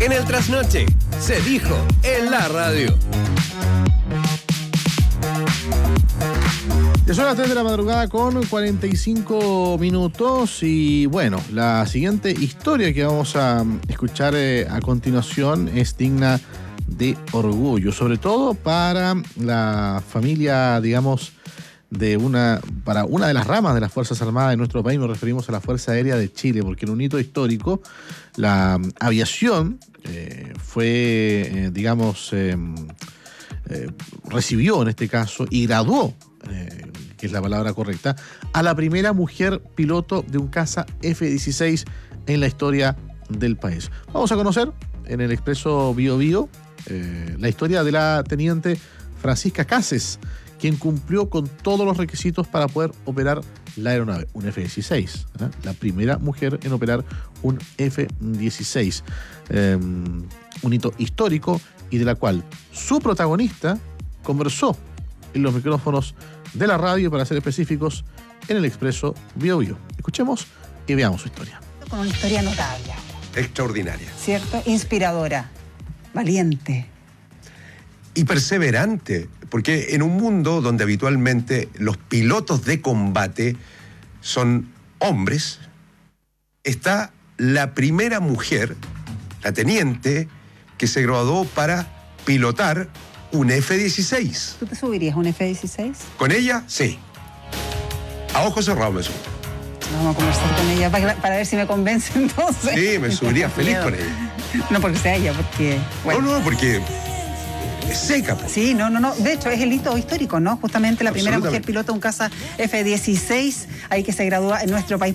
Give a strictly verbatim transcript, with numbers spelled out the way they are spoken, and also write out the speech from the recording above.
En el trasnoche, se dijo en la radio. Ya son las tres de la madrugada con cuarenta y cinco minutos y bueno, la siguiente historia que vamos a escuchar eh, a continuación es digna de orgullo, sobre todo para la familia, digamos, de una, para una de las ramas de las Fuerzas Armadas de nuestro país. Nos referimos a la Fuerza Aérea de Chile, porque en un hito histórico la aviación eh, fue, eh, digamos, eh, eh, recibió en este caso y graduó, eh, que es la palabra correcta, a la primera mujer piloto de un caza F dieciséis en la historia del país. Vamos a conocer en el Expreso Bio Bio eh, la historia de la teniente Francisca Cases, quien cumplió con todos los requisitos para poder operar la aeronave, un F dieciséis, ¿eh? La primera mujer en operar un F dieciséis. Eh, un hito histórico y de la cual su protagonista conversó en los micrófonos de la radio, para ser específicos, en el Expreso Bio Bio. Escuchemos y veamos su historia. Con una historia notable. Extraordinaria. ¿Cierto? Inspiradora, valiente. Y perseverante, porque en un mundo donde habitualmente los pilotos de combate son hombres, está la primera mujer, la teniente, que se graduó para pilotar un F dieciséis. ¿Tú te subirías a un F dieciséis? ¿Con ella? Sí. A ojos cerrados me subo. Vamos a conversar con ella para, para ver si me convence entonces. Sí, me subiría feliz con ella. No porque sea ella, porque... Bueno. No, no, porque... es seca. Po. Sí, no, no, no. De hecho, es el hito histórico, ¿no? Justamente la primera mujer piloto de un caza F dieciséis, ahí que se gradúa en nuestro país.